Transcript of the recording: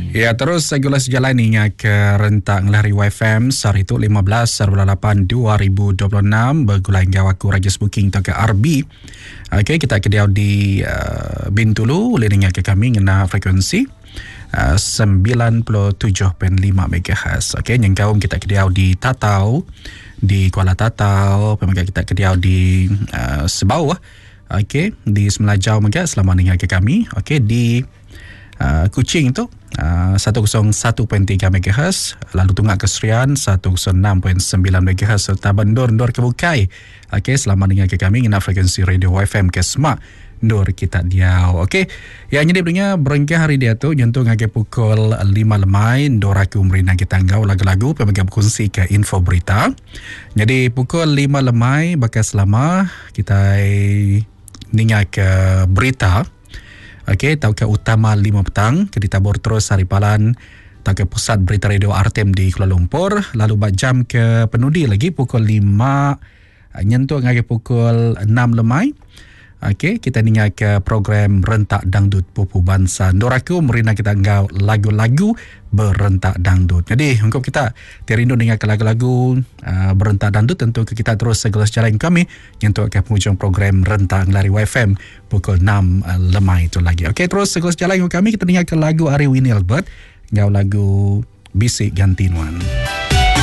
Ya, terus segala sejalan hingga ke rentak Lari YFM hari itu 15/8/2026 bergulai gawaku Rajas Booking ke RB. Okey, kita kediau di Bintulu lindungi ke kami ngena frekuensi 97.5 MHz. Okey, yang kaum kita kediau di Tatau, di Kuala Tatau, pemegang kita kediau di Sebau. Okey, di Semelajau juga selama dengan ke kami. Okey, di Kuching tu 101.3 MHz, lalu Tunggak Keserian 106.9 MHz serta Bendor ke Bukai. Okey, selama dengan ke kami ngena frekuensi radio YFM ke Semak Nur kita diau. Okey, yang jadi punya berengkah hari dia tu nyentuh ngake pukul 5 lemai Ndor aku merina kita ngau lagu-lagu pemegang kongsi ke info berita. Jadi pukul 5 lemai bakas selama kita ninga ke berita. Okey, tahu ke utama 5 petang, kita tabur terus Haripalan, tahu ke pusat berita radio Artem di Kuala Lumpur, lalu bak jam ke penudi lagi pukul 5, nyentuh ngake pukul 6 lemai. Okey, kita dengar ke program Rentak Dangdut Pupu Bangsa. Ndoraku merina kita ngau lagu-lagu berentak dangdut. Jadi, untuk kita terindu dengar ke lagu-lagu berentak dangdut, tentu kita terus segala sejalan kami untuk ke penghujung program Rentak Lari YFM pukul 6 lemai itu lagi. Okey, terus segala sejalan kami kita dengar ke lagu Ari Winnie Albert, ngau lagu Bisik Ganti Nuan.